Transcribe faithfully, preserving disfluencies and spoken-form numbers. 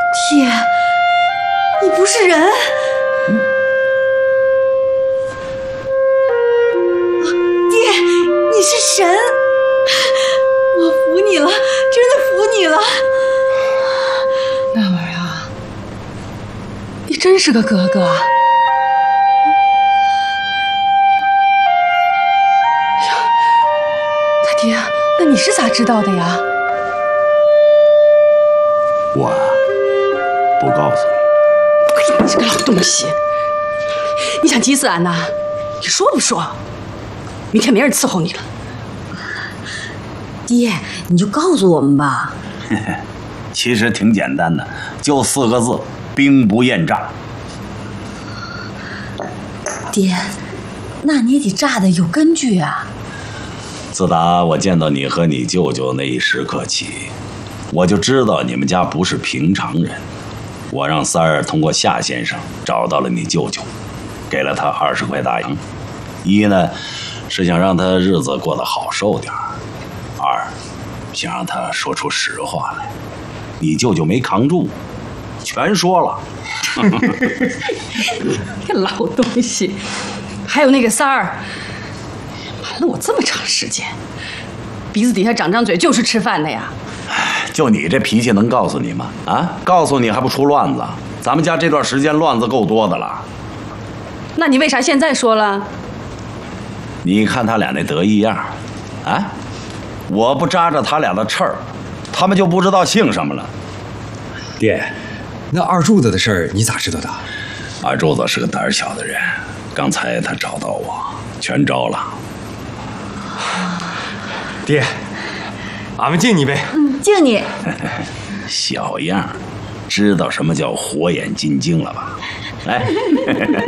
爹，你不是人！爹，你是神！我服你了，真的服你了。 娜儿啊，你真是个哥哥啊！呀，他爹，那你是咋知道的呀？ 我啊，不告诉你。 你这个老东西，你想急死俺呐？你说不说？明天没人伺候你了。 爹，你就告诉我们吧。 其实挺简单的，就四个字：兵不厌诈。 爹，那你也得诈得有根据啊。 自打我见到你和你舅舅那一时刻起，我就知道你们家不是平常人。我让三儿通过夏先生找到了你舅舅，给了他二十块大洋。一呢，是想让他日子过得好受点；二，想让他说出实话来。你舅舅没扛住，全说了。 这老东西，还有那个三儿，瞒了我这么长时间，鼻子底下长张嘴就是吃饭的呀。 就你这脾气能告诉你吗？啊，告诉你还不出乱子？咱们家这段时间乱子够多的了。 那你为啥现在说了？ 你看他俩那得意样，啊，我不扎着他俩的刺儿，他们就不知道姓什么了。 爹，那二柱子的事儿你咋知道的？ 二柱子是个胆小的人，刚才他找到我，全招了。 爹，俺们敬你呗。 嗯，敬你。 小样，知道什么叫火眼金睛了吧？来。